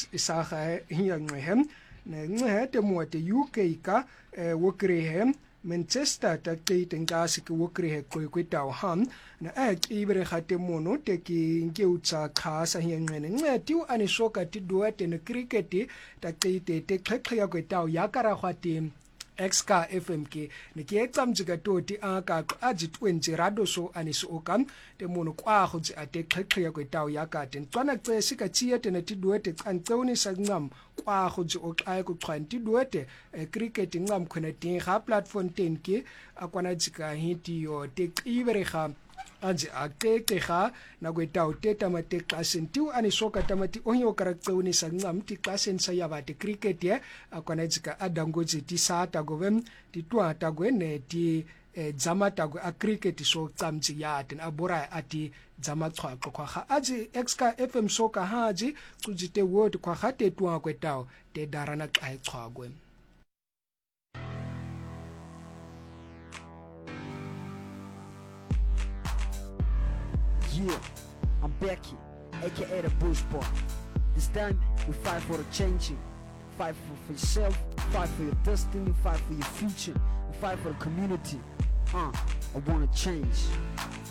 isaga hiyanqehem nencehe temote UK ka wokrehem Manchester ta tengasi ke wokrehe kwetao ham na ibre khate mono te ki ngeutsa khasa hiyanqene ncetiu anisoka tiduate ne cricket ta te khekhe kwetao yakara khwati Exka FMK ne ke etsamjika toti aka aji 20 rado so aniso okam te mono kwa go tsi ate khekhe kwetao yakate ntswana tsesi ka tsiete ne tiduete tsantsoni sa ncam kwa go tsi o xa ku xwanti duete cricket ncam khona ting ga platform 10 ke akwana tsika hiti yo te iberega aji akekega na kwetao teta mate klasen tiu anisoka tamati onyo karaktsoni sa ncam ti klasen sa yabate cricket ye akwana tsika adangoji ti sata govem ti twata gwene ti dzamata go a cricket so tsamtsi yaten abora ati dzama chwaqo kwa ga aji Exka FM soka haji tsujite word kwa ga te twa kwetao te darana xa chwaqwe. Yeah, I'm Becky, aka the Bush Boy. This time we fight for the changing. Fight for yourself, fight for your destiny, fight for your future, and fight for the community. I wanna change.